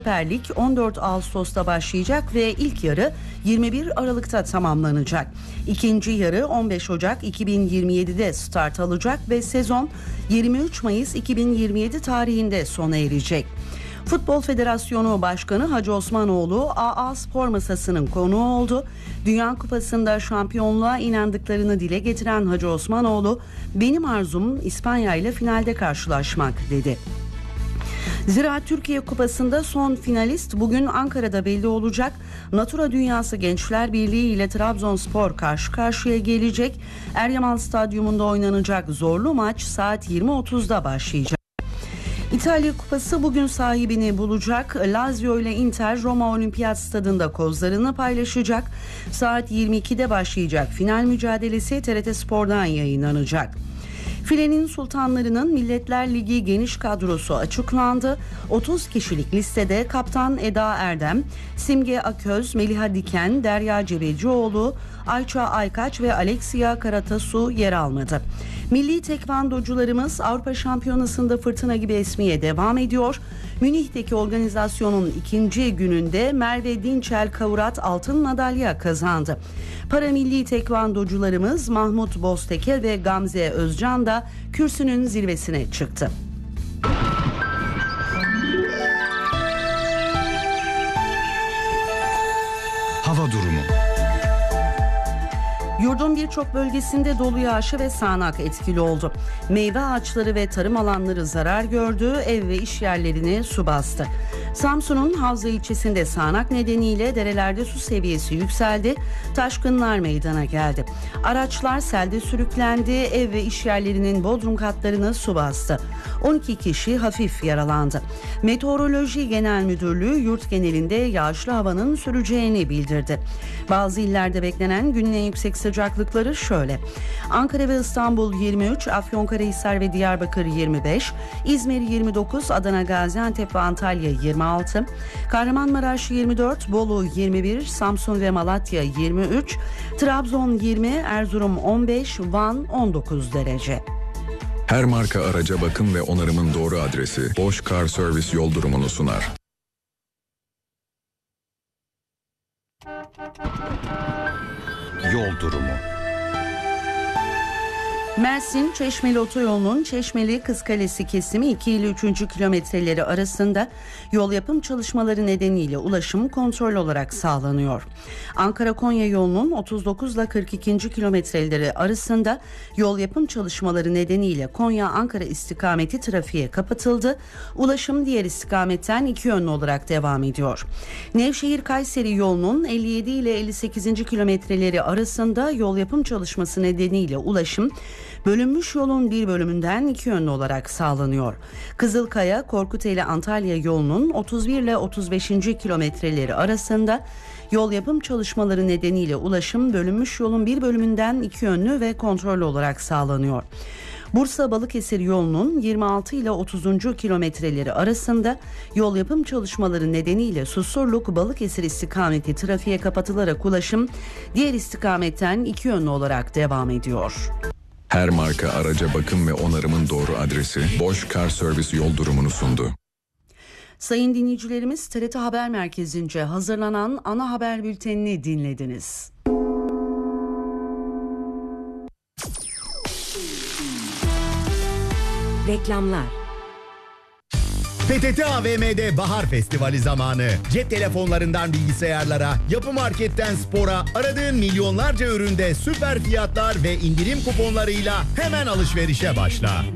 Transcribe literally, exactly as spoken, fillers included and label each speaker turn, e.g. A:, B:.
A: Süper Lig on dört Ağustos'ta başlayacak ve ilk yarı yirmi bir Aralık'ta tamamlanacak. İkinci yarı on beş Ocak iki bin yirmi yedi'de start alacak ve sezon yirmi üç Mayıs iki bin yirmi yedi tarihinde sona erecek. Futbol Federasyonu Başkanı Hacı Osmanoğlu A A Spor Masası'nın konuğu oldu. Dünya Kupası'nda şampiyonluğa inandıklarını dile getiren Hacı Osmanoğlu, "Benim arzum İspanya ile finalde karşılaşmak" dedi. Zira Türkiye Kupası'nda son finalist bugün Ankara'da belli olacak. Natura Dünyası Gençler Birliği ile Trabzonspor karşı karşıya gelecek. Eryaman Stadyumunda oynanacak zorlu maç saat yirmi otuzda başlayacak. İtalya Kupası bugün sahibini bulacak. Lazio ile Inter Roma Olimpiyat Stadında kozlarını paylaşacak. Saat yirmi ikide başlayacak final mücadelesi T R T Spor'dan yayınlanacak. Filenin Sultanları'nın Milletler Ligi geniş kadrosu açıklandı. otuz kişilik listede Kaptan Eda Erdem, Simge Aköz, Meliha Diken, Derya Cebecioğlu, Ayça Aykaç ve Alexia Karatasu yer almadı. Milli tekvandocularımız Avrupa Şampiyonası'nda fırtına gibi esmeye devam ediyor. Münih'teki organizasyonun ikinci gününde Merve Dinçel Kavurat altın madalya kazandı. Paramilli tekvandocularımız Mahmut Bozteker ve Gamze Özcan da kürsünün zirvesine çıktı.
B: Hava durumu.
A: Yurdun birçok bölgesinde dolu yağışı ve sağanak etkili oldu. Meyve ağaçları ve tarım alanları zarar gördü, ev ve iş yerlerini su bastı. Samsun'un Havza ilçesinde sağanak nedeniyle derelerde su seviyesi yükseldi, taşkınlar meydana geldi. Araçlar selde sürüklendi, ev ve iş yerlerinin bodrum katlarını su bastı. on iki kişi hafif yaralandı. Meteoroloji Genel Müdürlüğü yurt genelinde yağışlı havanın süreceğini bildirdi. Bazı illerde beklenen günün en yüksek sıcaklıkları şöyle: Ankara ve İstanbul yirmi üç, Afyonkarahisar ve Diyarbakır yirmi beş, İzmir yirmi dokuz, Adana, Gaziantep ve Antalya yirmi altı, Kahramanmaraş yirmi dört, Bolu yirmi bir, Samsun ve Malatya yirmi üç, Trabzon yirmi, Erzurum on beş, Van on dokuz derece.
B: Her marka araca bakım ve onarımın doğru adresi Bosch Car Service yol durumunu sunar.
C: Yol durumu.
A: Mersin Çeşmeli Otoyolu'nun Çeşmeli Kızkalesi kesimi iki ile üçüncü kilometreleri arasında yol yapım çalışmaları nedeniyle ulaşım kontrol olarak sağlanıyor. Ankara-Konya yolunun otuz dokuz ile kırk ikinci kilometreleri arasında yol yapım çalışmaları nedeniyle Konya-Ankara istikameti trafiğe kapatıldı. Ulaşım diğer istikametten iki yönlü olarak devam ediyor. Nevşehir-Kayseri yolunun elli yedi ile elli sekizinci kilometreleri arasında yol yapım çalışması nedeniyle ulaşım bölünmüş yolun bir bölümünden iki yönlü olarak sağlanıyor. Kızılkaya Korkuteli Antalya yolunun otuz bir ile otuz beşinci kilometreleri arasında yol yapım çalışmaları nedeniyle ulaşım bölünmüş yolun bir bölümünden iki yönlü ve kontrollü olarak sağlanıyor. Bursa Balıkesir yolunun yirmi altı ile otuzuncu kilometreleri arasında yol yapım çalışmaları nedeniyle Susurluk Balıkesir istikameti trafiğe kapatılarak ulaşım diğer istikametten iki yönlü olarak devam ediyor.
B: Her marka araca bakım ve onarımın doğru adresi Bosch Car Service yol durumunu sundu.
A: Sayın dinleyicilerimiz, T R T Haber Merkezi'nce hazırlanan ana haber bültenini dinlediniz.
D: Reklamlar.
E: P T T A V M'de Bahar Festivali zamanı. Cep telefonlarından bilgisayarlara, yapı marketten spora, aradığın milyonlarca üründe süper fiyatlar ve indirim kuponlarıyla hemen alışverişe başla.